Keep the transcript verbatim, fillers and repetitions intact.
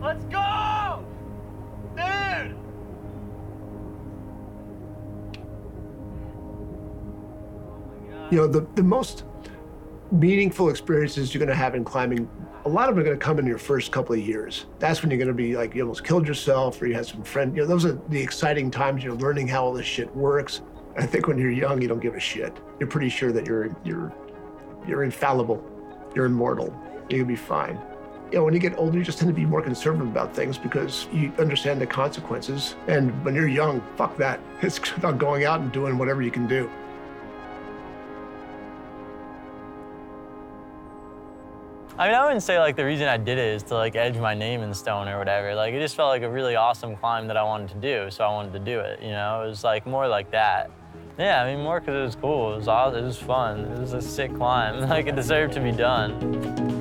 Let's go! Dude! You know, the, the most meaningful experiences you're gonna have in climbing, a lot of them are gonna come in your first couple of years. That's when you're gonna be like, you almost killed yourself, or you had some friend, you know, those are the exciting times. You're learning how all this shit works. I think when you're young, you don't give a shit. You're pretty sure that you're, you're, you're infallible, you're immortal, you'll be fine. You know, when you get older, you just tend to be more conservative about things because you understand the consequences. And when you're young, fuck that. It's about going out and doing whatever you can do. I mean, I wouldn't say like the reason I did it is to like edge my name in stone or whatever. Like it just felt like a really awesome climb that I wanted to do, so I wanted to do it, you know? It was like more like that. Yeah, I mean, more because it was cool. It was awesome. It was fun. It was a sick climb. Like it deserved to be done.